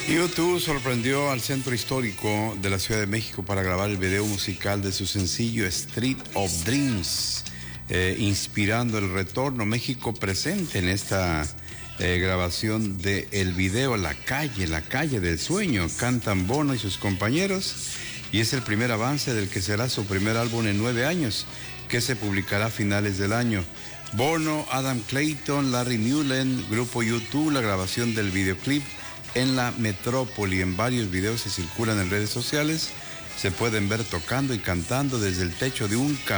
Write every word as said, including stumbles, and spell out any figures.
YouTube sorprendió al centro histórico de la Ciudad de México para grabar el video musical de su sencillo Street of Dreams, eh, inspirando el retorno. México presente en esta eh, grabación del video La Calle, La Calle del Sueño. Cantan Bono y sus compañeros y es el primer avance del que será su primer álbum en nueve años, que se publicará a finales del año. Bono, Adam Clayton, Larry Mullen, Grupo YouTube, la grabación del videoclip en la metrópoli. En varios videos que circulan en redes sociales se pueden ver tocando y cantando desde el techo de un camión.